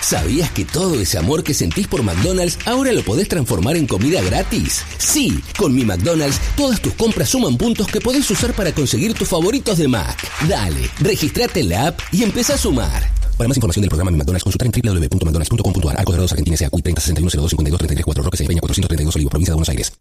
¿Sabías que todo ese amor que sentís por McDonald's ahora lo podés transformar en comida gratis? Sí, con Mi McDonald's todas tus compras suman puntos que podés usar para conseguir tus favoritos de Mac. Dale, registrate en la app y empezá a sumar. Para más información del programa Mi McDonald's, consultar en www.mcdonalds.com.ar. Arcos Dorados, Argentina, SACUI 30 61 02 52 33 4 Roque Peña 432 Olivos, provincia de Buenos Aires.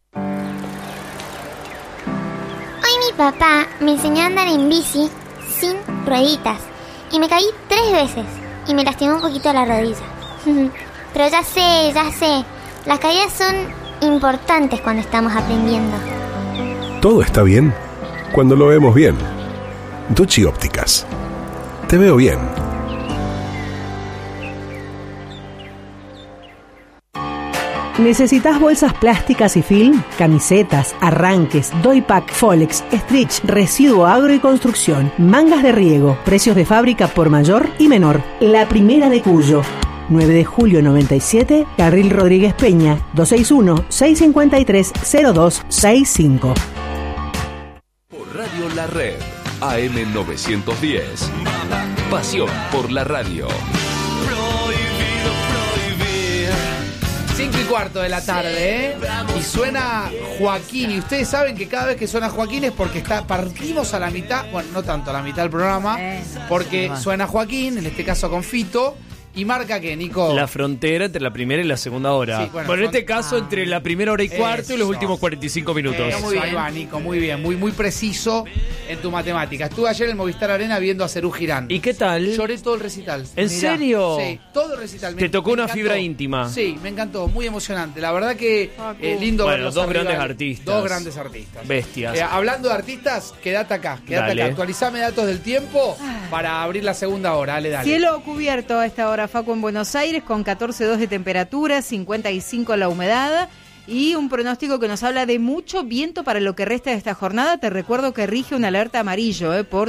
Hoy mi papá me enseñó a andar en bici sin rueditas y me caí 3 veces y me lastimó un poquito la rodilla. Pero ya sé, las caídas son importantes cuando estamos aprendiendo. Todo está bien cuando lo vemos bien. Ducci Ópticas. Te veo bien. ¿Necesitas bolsas plásticas y film? Camisetas, arranques, doypack, Folex, stretch, residuo agro y construcción, mangas de riego, precios de fábrica por mayor y menor. La Primera de Cuyo. 9 de julio 97, Carril Rodríguez Peña, 261-653-0265. Por Radio La Red, AM 910. Pasión por la radio. 5:15 de la tarde, ¿eh? Y suena Joaquín. Y ustedes saben que cada vez que suena Joaquín es porque partimos a la mitad, bueno, no tanto a la mitad del programa, porque suena Joaquín, en este caso con Fito. ¿Y marca qué, Nico? La frontera entre la primera y la segunda hora. Sí, bueno, en este caso, entre la primera hora y cuarto y los últimos 45 minutos. Muy bien, va, Nico, muy bien. Muy preciso en tu matemática. Estuve ayer en el Movistar Arena viendo a Serú Girán. ¿Y qué tal? Lloré todo el recital. ¿En serio? Sí, todo el recital. ¿Te tocó una fibra íntima? Sí, me encantó. Muy emocionante. La verdad que lindo bueno, verlos dos arriba. grandes artistas. Dos grandes artistas. Bestias. Hablando de artistas, quédate acá. Actualizame datos del tiempo para abrir la segunda hora. Dale. Cielo cubierto a esta hora, Facu, en Buenos Aires, con 14,2 de temperatura, 55 la humedad y un pronóstico que nos habla de mucho viento para lo que resta de esta jornada. Te recuerdo que rige una alerta amarillo por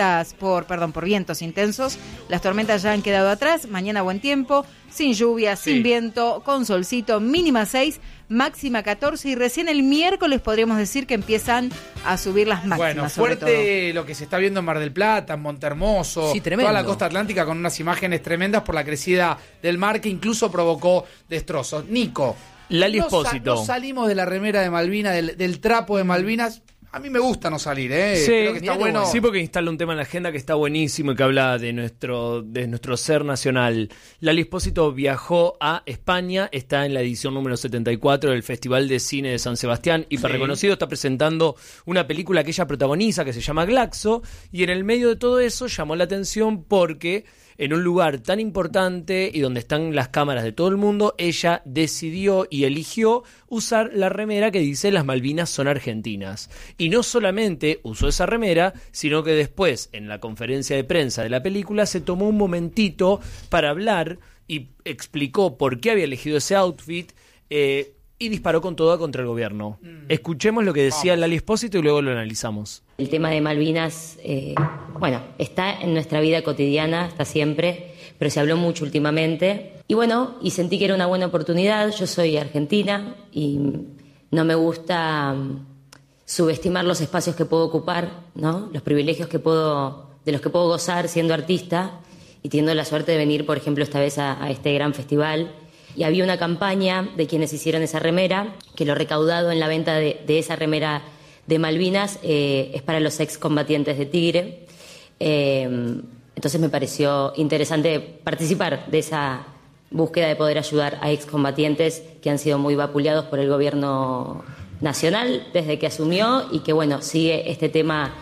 vientos intensos. Las tormentas ya han quedado atrás. Mañana buen tiempo, sin lluvia, sin viento, con solcito, mínima 6, máxima 14, y recién el miércoles podríamos decir que empiezan a subir las máximas. Bueno, fuerte lo que se está viendo en Mar del Plata, en Montehermoso, toda la costa atlántica, con unas imágenes tremendas por la crecida del mar que incluso provocó destrozos. Nico, Lali Espósito. No salimos de la remera de Malvinas, del trapo de Malvinas. A mí me gusta no salir, Sí, creo que está bueno. Sí, porque instala un tema en la agenda que está buenísimo y que habla de nuestro ser nacional. Lali Espósito viajó a España, está en la edición número 74 del Festival de Cine de San Sebastián, hiper reconocido, está presentando una película que ella protagoniza que se llama Glaxo, y en el medio de todo eso llamó la atención porque en un lugar tan importante y donde están las cámaras de todo el mundo, ella decidió y eligió usar la remera que dice "Las Malvinas son argentinas". Y no solamente usó esa remera, sino que después, en la conferencia de prensa de la película, se tomó un momentito para hablar y explicó por qué había elegido ese outfit, y disparó con todo contra el gobierno. Escuchemos lo que decía Lali Espósito y luego lo analizamos. El tema de Malvinas, está en nuestra vida cotidiana, está siempre, pero se habló mucho últimamente. Y sentí que era una buena oportunidad. Yo soy argentina y no me gusta subestimar los espacios que puedo ocupar, ¿no? Los privilegios de los que puedo gozar siendo artista y teniendo la suerte de venir, por ejemplo, esta vez a este gran festival. Y había una campaña de quienes hicieron esa remera, que lo recaudado en la venta de esa remera de Malvinas es para los excombatientes de Tigre. Entonces me pareció interesante participar de esa búsqueda de poder ayudar a excombatientes que han sido muy vapuleados por el gobierno nacional desde que asumió, y que sigue este tema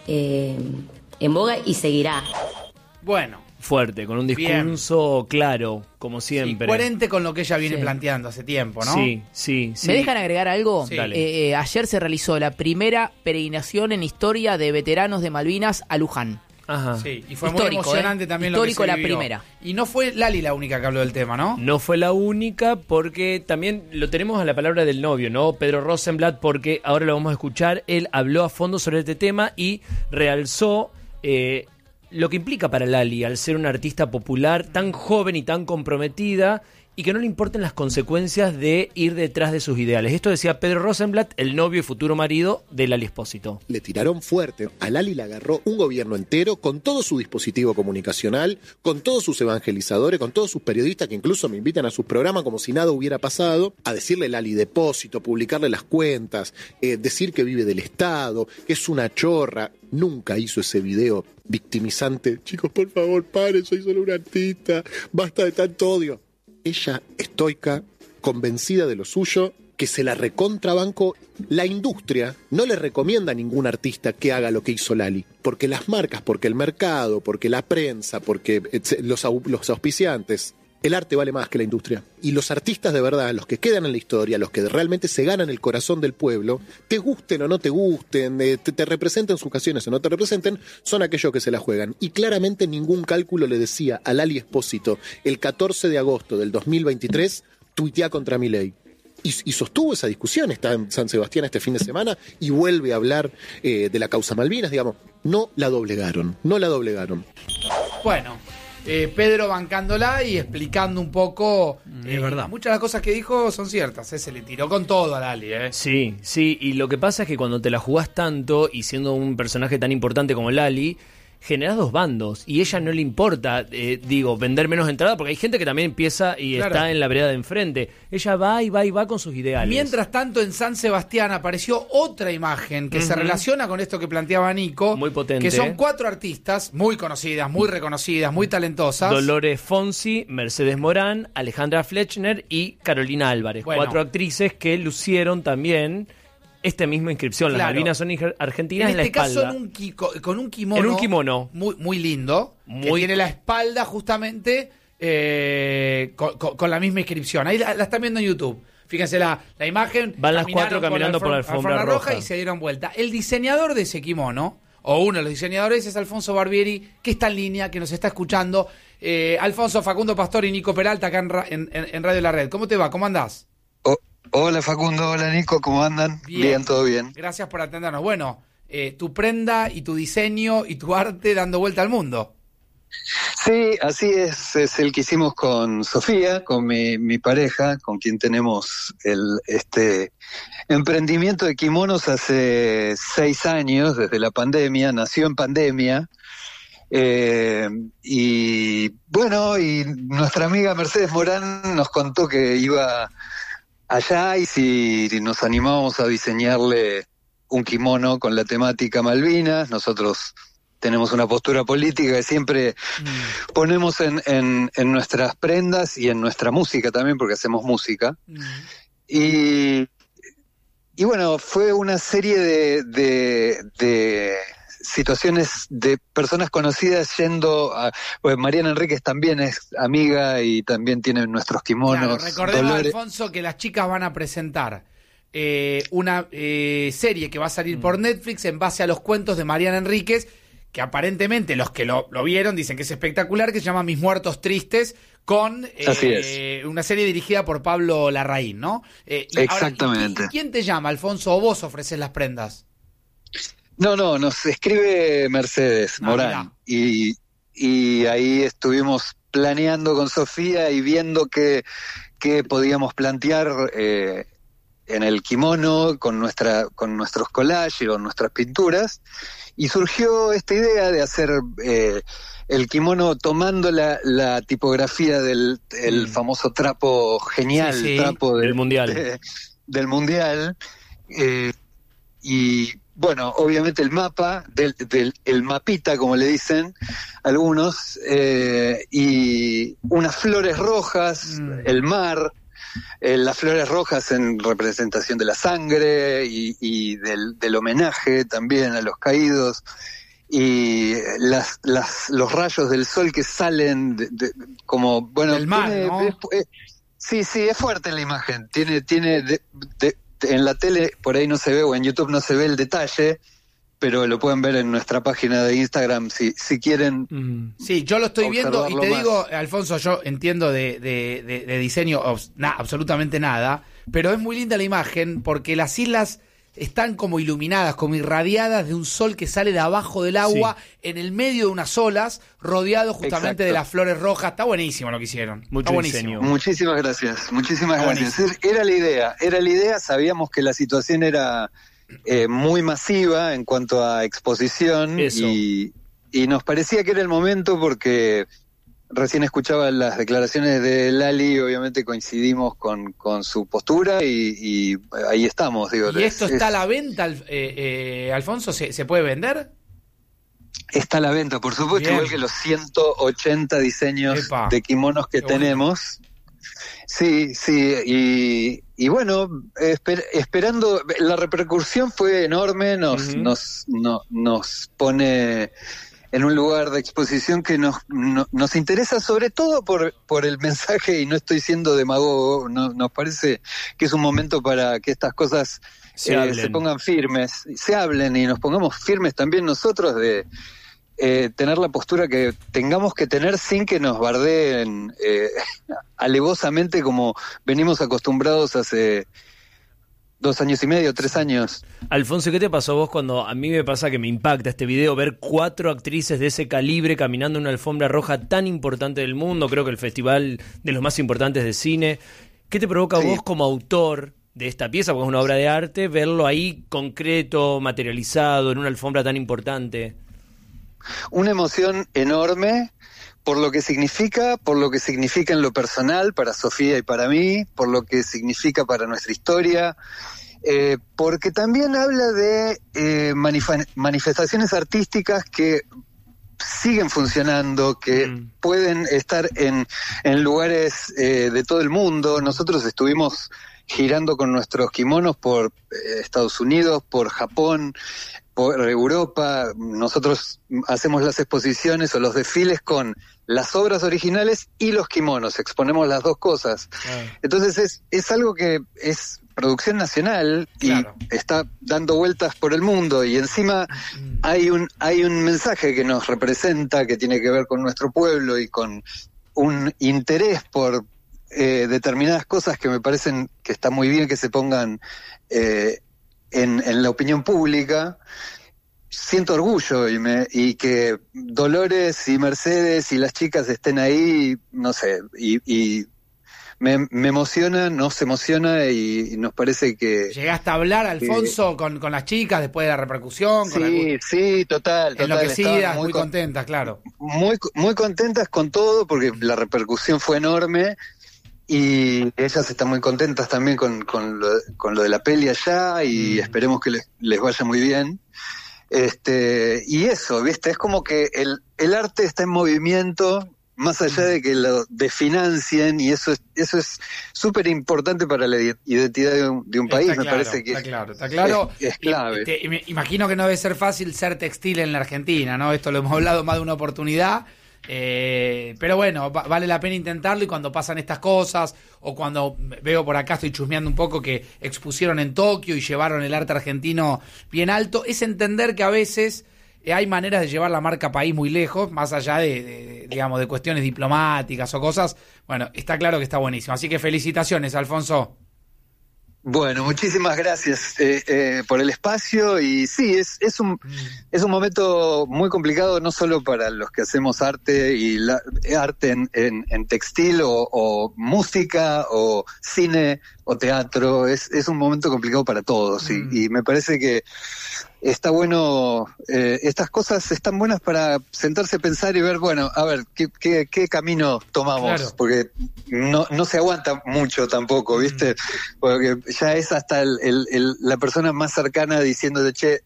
en boga y seguirá. Bueno. Fuerte, con un discurso claro, como siempre. Sí, coherente con lo que ella viene planteando hace tiempo, ¿no? Sí. ¿Me dejan agregar algo? Sí. Ayer se realizó la primera peregrinación en historia de veteranos de Malvinas a Luján. Ajá. Sí, y fue muy emocionante también histórico lo que se vivió. La primera. Y no fue Lali la única que habló del tema, ¿no? No fue la única, porque también lo tenemos a la palabra del novio, ¿no? Pedro Rosenblatt, porque ahora lo vamos a escuchar. Él habló a fondo sobre este tema y realzó lo que implica para Lali, al ser una artista popular tan joven y tan comprometida, y que no le importen las consecuencias de ir detrás de sus ideales. Esto decía Pedro Rosenblatt, el novio y futuro marido de Lali Espósito. Le tiraron fuerte. A Lali le agarró un gobierno entero con todo su dispositivo comunicacional, con todos sus evangelizadores, con todos sus periodistas que incluso me invitan a sus programas como si nada hubiera pasado, a decirle Lali Depósito, publicarle las cuentas, decir que vive del Estado, que es una chorra. Nunca hizo ese video victimizante. Chicos, por favor, paren, soy solo una artista, basta de tanto odio. Ella, estoica, convencida de lo suyo, que se la recontrabancó. La industria no le recomienda a ningún artista que haga lo que hizo Lali, porque las marcas, porque el mercado, porque la prensa, porque los auspiciantes, el arte vale más que la industria. Y los artistas de verdad, los que quedan en la historia, los que realmente se ganan el corazón del pueblo, te gusten o no te gusten, te representen sus canciones o no te representen, son aquellos que se la juegan. Y claramente ningún cálculo le decía a Lali Espósito el 14 de agosto del 2023, tuitea contra Milei. Y sostuvo esa discusión, está en San Sebastián este fin de semana y vuelve a hablar de la causa Malvinas, digamos. No la doblegaron. Bueno, Pedro bancándola y explicando un poco. Es verdad. Muchas de las cosas que dijo son ciertas, se le tiró con todo a Lali. Sí, y lo que pasa es que cuando te la jugás tanto y siendo un personaje tan importante como Lali, generás dos bandos y ella no le importa, vender menos entrada, porque hay gente que también empieza y está en la vereda de enfrente. Ella va con sus ideales. Mientras tanto, en San Sebastián apareció otra imagen que se relaciona con esto que planteaba Nico. Muy potente. Que son 4 artistas muy conocidas, muy reconocidas, muy talentosas. Dolores Fonsi, Mercedes Morán, Alejandra Flechner y Carolina Álvarez. Bueno. 4 actrices que lucieron también esta misma inscripción. Las Malvinas son argentinas en la espalda. En este caso con un kimono. En un kimono. Muy lindo. Que tiene la espalda justamente con la misma inscripción. Ahí la están viendo en YouTube. Fíjense la imagen. Van las 4 caminando por la alfombra roja y se dieron vuelta. El diseñador de ese kimono, o uno de los diseñadores, es Alfonso Barbieri, que está en línea, que nos está escuchando. Alfonso, Facundo Pastor y Nico Peralta acá en Radio La Red. ¿Cómo te va? ¿Cómo andás? Hola Facundo, hola Nico, ¿cómo andan? Bien, todo bien. Gracias por atendernos. Bueno, tu prenda y tu diseño y tu arte dando vuelta al mundo. Sí, así es el que hicimos con Sofía, con mi pareja, con quien tenemos este emprendimiento de kimonos hace 6 años, desde la pandemia, nació en pandemia. Y bueno, y nuestra amiga Mercedes Morán nos contó que iba allá y si nos animábamos a diseñarle un kimono con la temática Malvinas. Nosotros tenemos una postura política que siempre ponemos en nuestras prendas y en nuestra música también, porque hacemos música. Y bueno, fue una serie de situaciones de personas conocidas yendo a... Pues Mariana Enríquez también es amiga y también tiene nuestros kimonos. Claro, recordemos, Alfonso, que las chicas van a presentar una serie que va a salir por Netflix en base a los cuentos de Mariana Enríquez, que aparentemente los que lo vieron dicen que es espectacular, que se llama Mis Muertos Tristes, con una serie dirigida por Pablo Larraín, ¿no? Exactamente. Ahora, ¿quién te llama, Alfonso, o vos ofreces las prendas? No, nos escribe Mercedes Morán y ahí estuvimos planeando con Sofía y viendo qué podíamos plantear en el kimono con nuestros collages o nuestras pinturas, y surgió esta idea de hacer el kimono tomando la tipografía del famoso trapo genial, trapo del mundial. Del mundial, y bueno, obviamente el mapa, el mapita, como le dicen algunos, y unas flores rojas, el mar, las flores rojas en representación de la sangre y del homenaje también a los caídos, y los rayos del sol que salen como, bueno, del mar, ¿no? Sí, es fuerte la imagen, tiene en la tele por ahí no se ve, o en YouTube no se ve el detalle, pero lo pueden ver en nuestra página de Instagram si quieren. Sí, yo lo estoy viendo y te digo, Alfonso, yo entiendo de diseño absolutamente nada, pero es muy linda la imagen porque las islas están como iluminadas, como irradiadas de un sol que sale de abajo del agua, en el medio de unas olas, rodeado justamente de las flores rojas. Está buenísimo lo que hicieron. Mucho diseño. Muchísimas gracias. Era la idea, sabíamos que la situación era muy masiva en cuanto a exposición y nos parecía que era el momento porque recién escuchaba las declaraciones de Lali, obviamente coincidimos con su postura y ahí estamos. Digo, ¿Y esto está a la venta, Alfonso? ¿Se puede vender? Está a la venta, por supuesto, igual que los 180 diseños de kimonos que tenemos. Sí, y bueno, esperando, la repercusión fue enorme, nos pone en un lugar de exposición que nos interesa, sobre todo por el mensaje, y no estoy siendo demagogo, nos parece que es un momento para que estas cosas se pongan firmes, se hablen y nos pongamos firmes también nosotros de tener la postura que tengamos que tener sin que nos bardeen alevosamente como venimos acostumbrados hace 2 años y medio, 3 años. Alfonso, ¿qué te pasó a vos cuando a mí me pasa que me impacta este video, ver 4 actrices de ese calibre caminando en una alfombra roja tan importante del mundo, creo que el festival de los más importantes de cine? ¿Qué te provoca a vos como autor de esta pieza, porque es una obra de arte, verlo ahí concreto, materializado, en una alfombra tan importante? Una emoción enorme por lo que significa en lo personal para Sofía y para mí, por lo que significa para nuestra historia, porque también habla de manifestaciones artísticas que siguen funcionando, que pueden estar en lugares de todo el mundo. Nosotros estuvimos girando con nuestros kimonos por Estados Unidos, por Japón, por Europa. Nosotros hacemos las exposiciones o los desfiles con las obras originales y los kimonos, exponemos las dos cosas. Entonces es algo que es producción nacional y está dando vueltas por el mundo, y encima hay un mensaje que nos representa, que tiene que ver con nuestro pueblo y con un interés por determinadas cosas que me parecen que está muy bien que se pongan en la opinión pública. Siento orgullo y que Dolores y Mercedes y las chicas estén ahí, no sé, y me emociona, nos emociona y nos parece que... ¿Llegaste a hablar, Alfonso, con las chicas después de la repercusión? Sí, total. Enloquecidas, muy contentas, claro. Muy contentas con todo, porque la repercusión fue enorme. Y ellas están muy contentas también con lo de la peli allá, y esperemos que les vaya muy bien. Y eso, ¿viste? Es como que el arte está en movimiento, más allá de que lo desfinancien, y eso es súper importante para la identidad de un país. Me parece que está claro. Es clave. Me imagino que no debe ser fácil ser textil en la Argentina, ¿no? Esto lo hemos hablado más de una oportunidad. Pero bueno, vale la pena intentarlo, y cuando pasan estas cosas, o cuando veo por acá, estoy chusmeando un poco, que expusieron en Tokio y llevaron el arte argentino bien alto, es entender que a veces hay maneras de llevar la marca país muy lejos, más allá digamos, de cuestiones diplomáticas o cosas. Bueno, está claro que está buenísimo, así que felicitaciones, Alfonso. Bueno, muchísimas gracias por el espacio, y sí, es un momento muy complicado, no solo para los que hacemos arte y arte en textil o música o cine o teatro, es un momento complicado para todos, y me parece que está bueno, estas cosas están buenas para sentarse a pensar y ver, bueno, a ver, qué camino tomamos, porque no se aguanta mucho tampoco, ¿viste? Porque ya es hasta la persona más cercana diciéndote, che,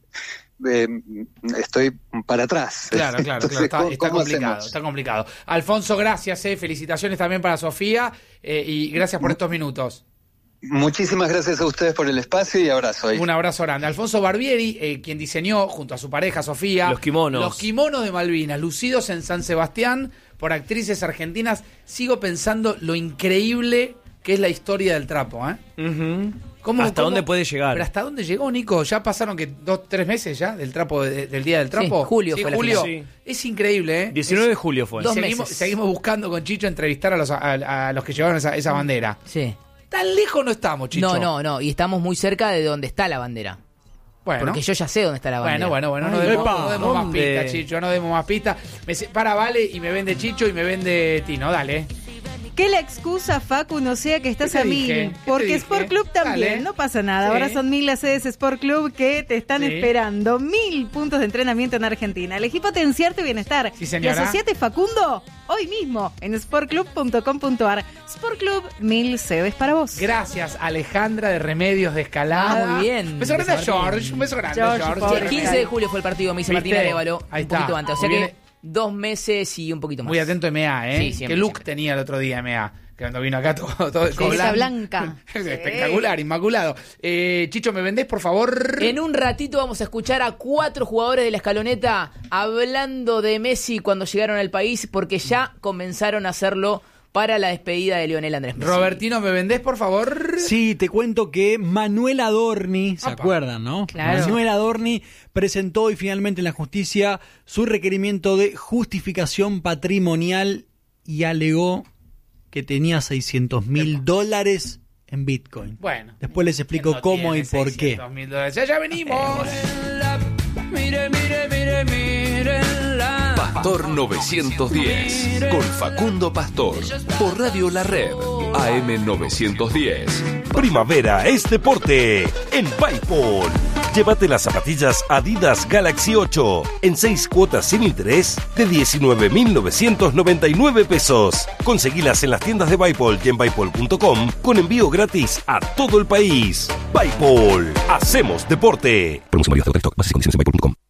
estoy para atrás. Claro, entonces, está complicado. Alfonso, gracias, felicitaciones también para Sofía, y gracias por estos minutos. Muchísimas gracias a ustedes por el espacio, y abrazo ahí. Un abrazo grande. Alfonso Barbieri, quien diseñó junto a su pareja Sofía los kimonos de Malvinas, lucidos en San Sebastián por actrices argentinas. Sigo pensando lo increíble que es la historia del trapo, ¿Hasta dónde puede llegar? Pero ¿hasta dónde llegó, Nico? Ya pasaron 2-3 meses ya del trapo, del día del trapo. Sí, julio fue julio. La final. Es increíble, 19 de julio fue. Seguimos buscando con Chicho entrevistar a los que llevaron esa bandera. Sí. Tan lejos no estamos, Chicho. No, y estamos muy cerca de donde está la bandera. Bueno. Porque yo ya sé dónde está la bandera. Bueno, no demos más pistas, Chicho, no demos más pistas. Para Vale y me vende Chicho y me vende Tino, dale. Que la excusa, Facu, no sea que estás a dije? 1000. Porque Sport Club también, Dale. no pasa nada. Sí. Ahora son 1000 las sedes Sport Club que te están esperando. 1000 puntos de entrenamiento en Argentina. Elegí potenciar tu bienestar. Sí, señora. Y asociate, Facundo, hoy mismo en sportclub.com.ar. Sport Club, 1000 sedes para vos. Gracias, Alejandra de Remedios de Escalada. Muy bien. Un beso grande a George. Un beso grande a George. Sí, el 15 de julio fue el partido, me dice ¿Viste? Martín Arévalo. Ahí Un poquito está. antes. O sea Muy que bien. 2 meses y un poquito más. Muy atento M.A., ¿eh? Sí, siempre, Qué look siempre. tenía el otro día M.A., que cuando vino acá todo de Esa blanca. Espectacular, inmaculado. Chicho, ¿me vendés, por favor? En un ratito vamos a escuchar a 4 jugadores de la escaloneta hablando de Messi cuando llegaron al país, porque ya comenzaron a hacerlo para la despedida de Lionel Andrés Messi. Robertino, ¿me vendés, por favor? Sí, te cuento que Manuel Adorni, ¿se acuerdan, no? Claro. Manuel Adorni presentó hoy finalmente en la justicia su requerimiento de justificación patrimonial y alegó que tenía $600.000 en Bitcoin. Bueno. Después les explico No cómo y tiene por qué. $600.000. Ya venimos. Pastor 910 con Facundo Pastor por Radio La Red AM 910. Primavera es deporte en Bipol. Llévate las zapatillas Adidas Galaxy 8 en 6 cuotas sin interés de 19.999 pesos. Conseguilas en las tiendas de Bipol y en Bipol.com con envío gratis a todo el país. Bipol, hacemos deporte. Promoción válida hasta TikTok. Bases y condiciones en Bipol.com.